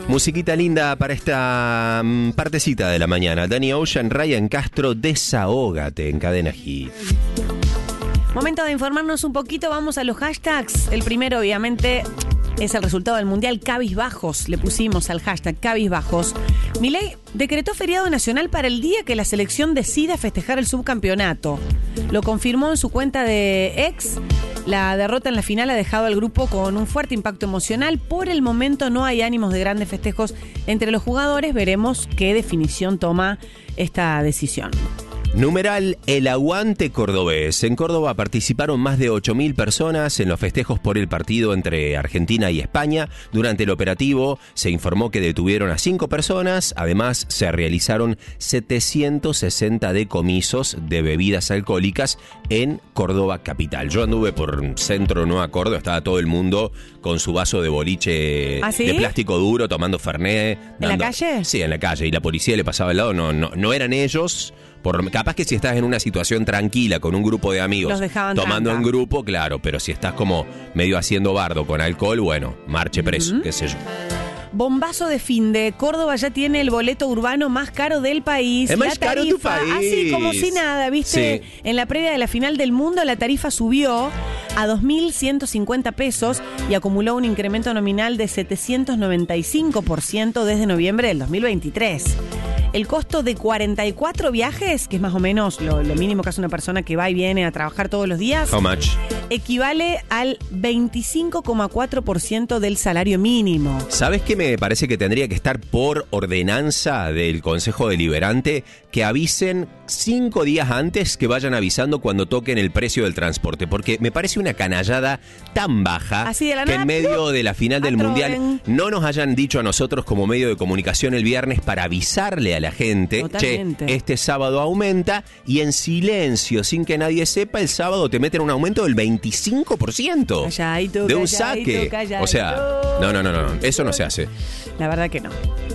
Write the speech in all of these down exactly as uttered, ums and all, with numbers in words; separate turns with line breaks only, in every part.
Musiquita linda para esta um, partecita de la mañana. Danny Ocean, Ryan Castro, Desahógate en Cadena Hit.
Momento de informarnos un poquito, vamos a los hashtags. El primero, obviamente, es el resultado del Mundial Cabizbajos. Le pusimos al hashtag Cabizbajos. Milei decretó feriado nacional para el día que la selección decida festejar el subcampeonato. Lo confirmó en su cuenta de X. La derrota en la final ha dejado al grupo con un fuerte impacto emocional. Por el momento no hay ánimos de grandes festejos entre los jugadores. Veremos qué definición toma esta decisión.
Numeral El Aguante Cordobés. En Córdoba participaron más de ocho mil personas en los festejos por el partido entre Argentina y España. Durante el operativo se informó que detuvieron a cinco personas. Además, se realizaron setecientos sesenta decomisos de bebidas alcohólicas en Córdoba capital. Yo anduve por Centro Nueva Córdoba, estaba todo el mundo con su vaso de boliche
¿Ah, sí?
de plástico duro, tomando Fernet.
¿En
dando...
la calle?
Sí, en la calle. Y la policía le pasaba al lado. No, no, no eran ellos. Por, capaz que si estás en una situación tranquila con un grupo de amigos
Los dejaban
tomando
tranca.
en grupo, claro, pero si estás como medio haciendo bardo con alcohol, bueno, marche preso, uh-huh. qué sé yo.
Bombazo de finde. Córdoba ya tiene el boleto urbano más caro del país.
Es más
la
caro tu país.
Así como si nada, ¿viste?
Sí.
En la previa de la final del mundo, la tarifa subió a dos mil ciento cincuenta pesos y acumuló un incremento nominal de setecientos noventa y cinco por ciento desde noviembre del dos mil veintitrés. El costo de cuarenta y cuatro viajes, que es más o menos lo, lo mínimo que hace una persona que va y viene a trabajar todos los días,
How much?
equivale al veinticinco coma cuatro por ciento del salario mínimo.
¿Sabes qué me parece que tendría que estar por ordenanza del Consejo Deliberante? Que avisen cinco días antes, que vayan avisando cuando toquen el precio del transporte. Porque me parece una canallada tan baja
Así de la
que
nada,
en medio de la final del
atroven.
Mundial no nos hayan dicho a nosotros como medio de comunicación el viernes para avisarle a la gente,
Totalmente.
che, este sábado aumenta, y en silencio, sin que nadie sepa, el sábado te meten un aumento del veinticinco por ciento
Calladito,
de un
calladito,
saque.
calladito.
O sea, no, no, no, no, eso no se hace.
La verdad que no.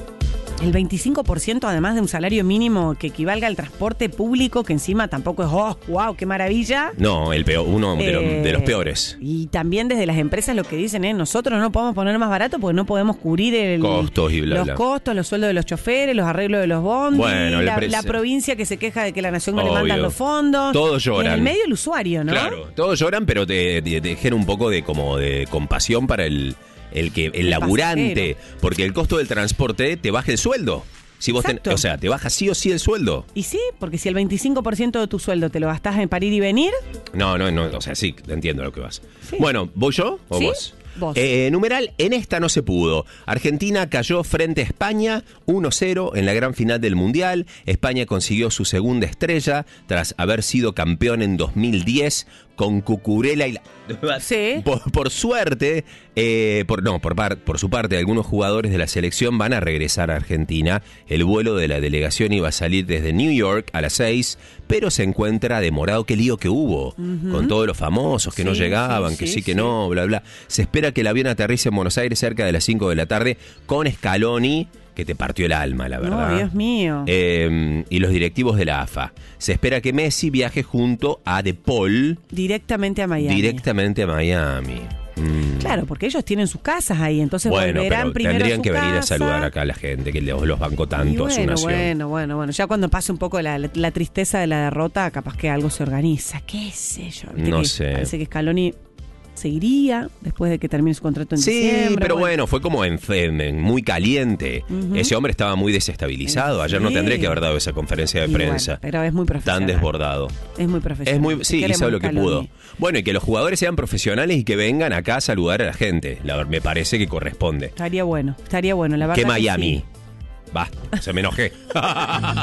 El veinticinco por ciento además de un salario mínimo que equivalga al transporte público, que encima tampoco es, oh, wow, qué maravilla.
No, el peor, uno de,
Eh,
los, de los peores.
Y también desde las empresas lo que dicen es, nosotros no podemos poner más barato porque no podemos cubrir el,
Costos y bla,
los
bla.
costos, los sueldos de los choferes, los arreglos de los bondis,
Bueno,
la,
le
la
prese-
provincia que se queja de que la nación no le
Obvio.
mandan los fondos.
Todos lloran.
Y en el medio el usuario, ¿no?
Claro, todos lloran, pero te, te, te dejan un poco de como de compasión para el, el que el,
El
laburante,
pasajero.
porque el costo del transporte te baja el sueldo. Si vos ten-
Exacto.
o sea, te baja sí o sí el sueldo.
Y sí, porque si el veinticinco por ciento de tu sueldo te lo gastás en para ir y venir,
No, no, no, o sea, sí, entiendo lo que vas.
Sí.
Bueno, ¿voy yo o
¿Sí?
vos?
Vos.
Eh, numeral, en esta no se pudo. Argentina cayó frente a España uno cero en la gran final del Mundial. España consiguió su segunda estrella tras haber sido campeón en dos mil diez con Cucurella y la...
Sí.
Por, por suerte, eh, por, no, por, par, por su parte, algunos jugadores de la selección van a regresar a Argentina. El vuelo de la delegación iba a salir desde New York a las seis, pero se encuentra demorado. Qué lío que hubo, uh-huh. con todos los famosos que
Sí,
no llegaban,
sí,
que sí,
sí,
que
sí.
no, bla, bla. Se espera que el avión aterrice en Buenos Aires cerca de las cinco de la tarde con Scaloni, que te partió el alma, la verdad.
No, Dios mío.
Eh, y los directivos de la A F A. Se espera que Messi viaje junto a De Paul
directamente a Miami.
directamente a Miami. Mm.
Claro, porque ellos tienen sus casas ahí, entonces
Bueno,
volverán
pero
primero
tendrían
a su
que venir a
casa.
saludar acá a la gente que los, los bancó
Y
tanto a su
bueno,
nación.
bueno, bueno, bueno. Ya cuando pase un poco la, la, la tristeza de la derrota, capaz que algo se organiza. ¿Qué sé yo? Viste
No
que
sé.
Parece que Scaloni seguiría después de que termine su contrato en
Sí,
diciembre.
pero bueno, fue como en, en- en muy caliente.
Ujú.
Ese hombre estaba muy desestabilizado. Ayer no
Sí.
tendría que haber dado esa conferencia de
Y
prensa.
bueno, pero es muy profesional.
Tan desbordado.
Es muy profesional.
Es muy,
Te
sí,
queremos,
hizo lo que
Scaloni.
pudo. Bueno, y que los jugadores sean profesionales y que vengan acá a saludar a la gente. La, me parece que corresponde.
Estaría bueno, estaría bueno, la verdad.
Que
que
Miami.
sí.
Basta, se me enojé.